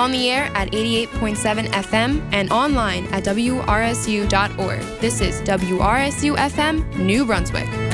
On the air at 88.7 FM and online at WRSU.org. This is WRSU FM, New Brunswick.